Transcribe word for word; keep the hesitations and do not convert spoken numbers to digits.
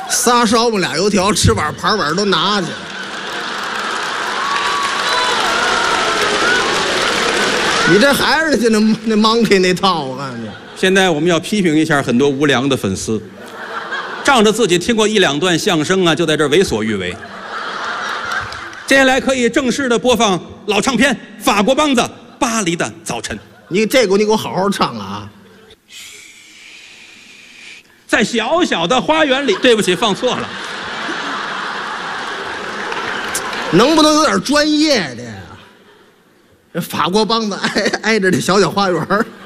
仨烧饼俩油条，吃碗盘碗都拿去。你这还是那那 monkey 那套，我看你。 现在我们要批评一下很多无良的粉丝，仗着自己听过一两段相声啊，就在这儿为所欲为。接下来可以正式的播放老唱片《法国梆子》《巴黎的早晨》。 你这个你给我好好唱啊！ 在小小的花园里，对不起，放错了。 能不能有点专业的呀？这法国梆子挨挨着这小小花园。